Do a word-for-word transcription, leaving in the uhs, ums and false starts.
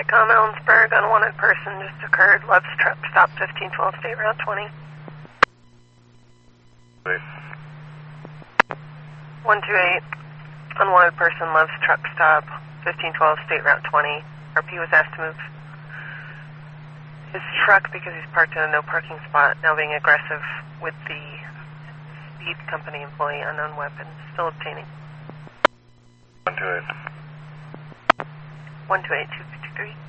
Intercom, Ellensburg, unwanted person just occurred. Left truck stop fifteen twelve, State Route twenty. Wait. one two eight, unwanted person, left truck stop fifteen twelve, State Route twenty. R P was asked to move his truck because he's parked in a no parking spot, now being aggressive with the speed company employee, unknown weapon, still obtaining. one two eight. one two eight, two fifty-three.